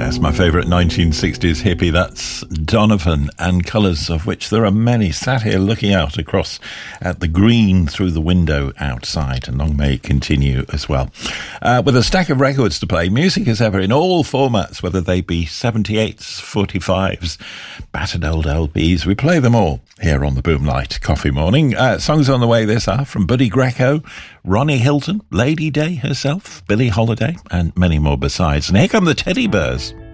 Yes, my favourite 1960s hippie, that's Donovan, and colours of which there are many, sat here looking out across at the green through the window outside, and long may it continue as well. With a stack of records to play, music as ever in all formats, whether they be 78s, 45s, battered old LPs, we play them all here on the Boomlight Coffee Morning. Songs on the way this are from Buddy Greco, Ronnie Hilton, Lady Day herself, Billie Holiday, and many more besides. And here come the Teddy Bears.